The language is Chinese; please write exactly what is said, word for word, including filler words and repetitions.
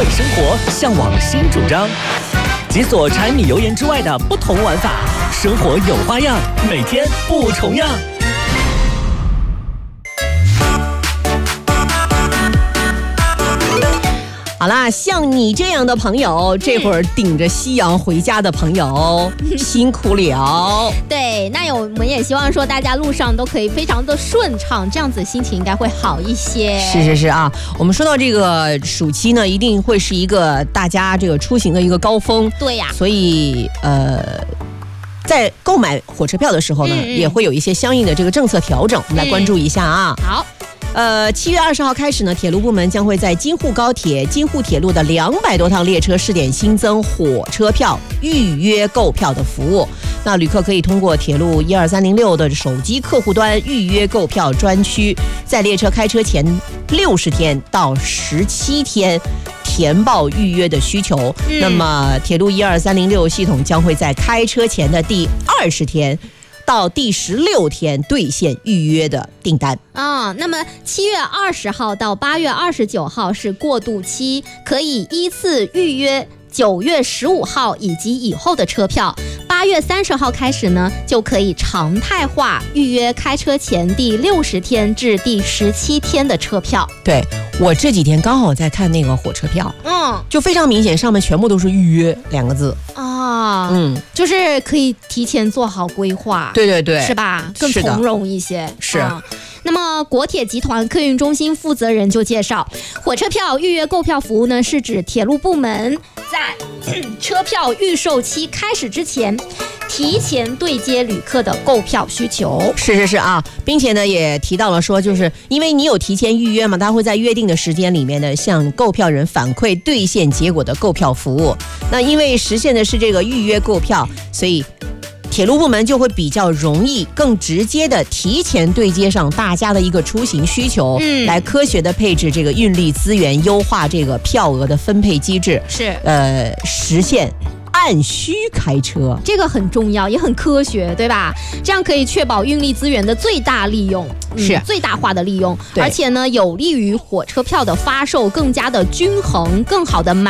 美生活，向往新主张。解锁柴米油盐之外的不同玩法，生活有花样，每天不重样。 好啦，像你这样的朋友，这会儿顶着夕阳回家的朋友，嗯、辛苦了。 对，那有我们也希望说，大家路上都可以非常的顺畅，这样子心情应该会好一些。 是是是啊，我们说到这个暑期呢，一定会是一个大家这个出行的一个高峰。 对呀、啊， 所以呃。在购买火车票的时候呢，嗯嗯也会有一些相应的这个政策调整，我们来关注一下啊。 嗯、好。 呃，七月二十号开始呢，铁路部门将会在京沪高铁、京沪铁路的两百多趟列车试点新增火车票预约购票的服务。那旅客可以通过铁路一二三零六的手机客户端预约购票专区，在列车开车前六十天到十七天填报预约的需求。嗯、那么，铁路一二三零六系统将会在开车前的第二十天。到第十六天兑现预约的订单啊、哦，那么七月二十号到八月二十九号是过渡期，可以依次预约九月十五号以及以后的车票。八月三十号开始呢，就可以常态化预约开车前第六十天至第十七天的车票。 对，我这几天刚好在看那个火车票，嗯，就非常明显，上面全部都是预约两个字啊，嗯，就是可以提前做好规划， 对对对， 是吧？更从容一些， 是。 啊那么，国铁集团客运中心负责人就介绍，火车票预约购票服务呢，是指铁路部门在车票预售期开始之前，提前对接旅客的购票需求。 是是是啊，并且呢，也提到了说，就是因为你有提前预约嘛，他会在约定的时间里面呢，向购票人反馈兑现结果的购票服务。那因为实现的是这个预约购票，所以铁路部门就会比较容易、更直接的提前对接上大家的一个出行需求，嗯，来科学的配置这个运力资源，优化这个票额的分配机制， 是呃实现按需开车， 这个很重要，也很科学，对吧？这样可以确保运力资源的最大利用，嗯、 是最大化的利用，而且呢，有利于火车票的发售更加的均衡，更好的满